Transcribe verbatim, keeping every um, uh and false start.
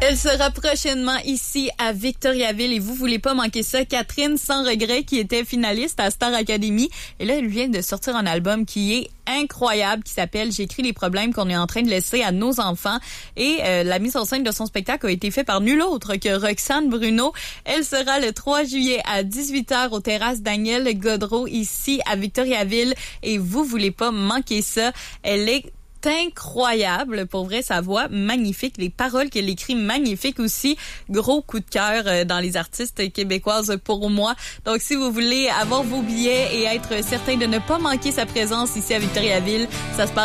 Elle sera prochainement ici à Victoriaville et vous voulez pas manquer ça. Catherine Sans Regret qui était finaliste à Star Academy et là elle vient de sortir un album qui est incroyable qui s'appelle J'écris les problèmes qu'on est en train de laisser à nos enfants et euh, la mise en scène de son spectacle a été faite par nul autre que Roxane Bruno. Elle sera le trois juillet à dix-huit heures aux terrasses Daniel Godreau ici à Victoriaville et vous voulez pas manquer ça. Elle est incroyable, pour vrai, sa voix magnifique, les paroles qu'elle écrit magnifiques aussi, gros coup de cœur dans les artistes québécoises pour moi. Donc si vous voulez avoir vos billets et être certain de ne pas manquer sa présence ici à Victoriaville, ça se passe